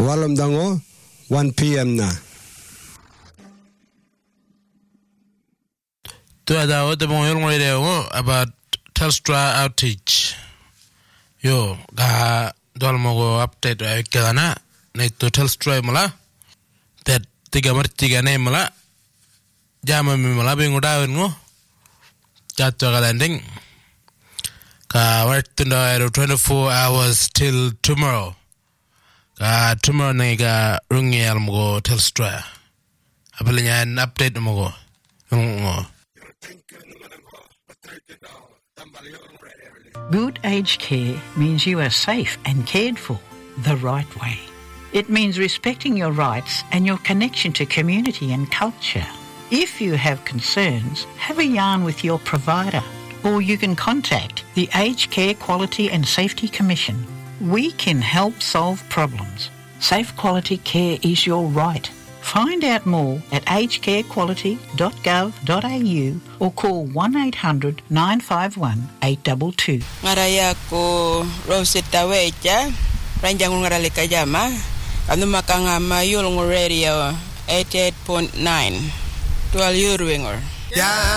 Walam dango 1 p.m. na. Tuada ote mo yung radio about Telstra outage. Yo ga dol mo go update ay kana na to Telstra mala. That tiga martiga ne mala. Jama mi mala bingo dawen ngo. Jatto ga landing. Ka wartundo 24 hours till tomorrow. Tomorrow nega rungi almugo Telstra. Apalanya an update mo go. Good aged care means you are safe and cared for the right way. It means respecting your rights and your connection to community and culture. If you have concerns, have a yarn with your provider, or you can contact the Aged Care Quality and Safety Commission. We can help solve problems. Safe quality care is your right. Find out more at agedcarequality.gov.au or call 1-800-951-822. Ngaraya ko Rosetta Weja, ranjang ngaralika jama, kanu makangama yulong radio 88.9. 12 year winger.